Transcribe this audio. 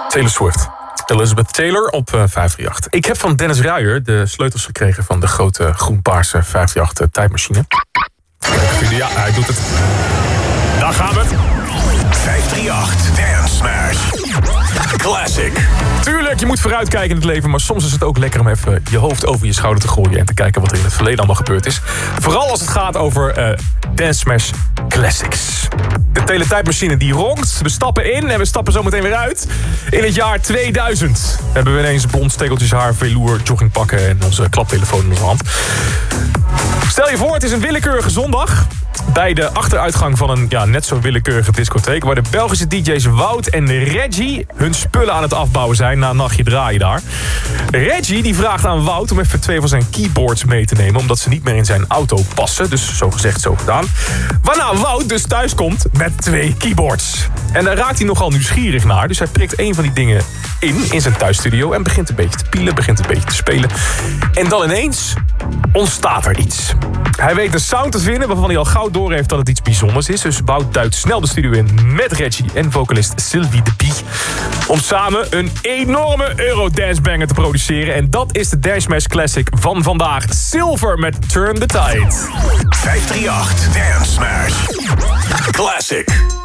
Taylor Swift. Elizabeth Taylor op 538. Ik heb van Dennis Ruijer de sleutels gekregen van de grote groen-paarse 538 tijdmachine. Ja, hij doet het. Daar gaan we. 538 Dance Smash Classic. Tuurlijk, je moet vooruitkijken in het leven, maar soms is het ook lekker om even je hoofd over je schouder te gooien en te kijken wat er in het verleden allemaal gebeurd is. Vooral als het gaat over Dance Smash Classics. De teletijdmachine die ronkt. We stappen in en we stappen zo meteen weer uit. In het jaar 2000 hebben we ineens blond stekeltjes haar, velour, joggingpakken en onze klaptelefoon in onze hand. Stel je voor, het is een willekeurige zondag bij de achteruitgang van een net zo willekeurige discotheek, waar de Belgische DJ's Wout en Reggie hun spullen aan het afbouwen zijn na een nachtje draaien daar. Reggie die vraagt aan Wout om even 2 van zijn keyboards mee te nemen, omdat ze niet meer in zijn auto passen. Dus zo gezegd, zo gedaan. Waarna Wout dus thuis komt met 2 keyboards. En daar raakt hij nogal nieuwsgierig naar. Dus hij prikt 1 van die dingen in zijn thuisstudio en begint een beetje te pielen, begint een beetje te spelen. En dan ineens ontstaat er iets. Hij weet een sound te vinden waarvan hij al gauw door heeft dat het iets bijzonders is. Dus Wout duikt snel de studio in met Reggie en vocalist Sylvie de Pie om samen een enorme Eurodance banger te produceren. En dat is de Dance Smash Classic van vandaag. Silver met Turn the Tide. 538 Dance Smash Classic.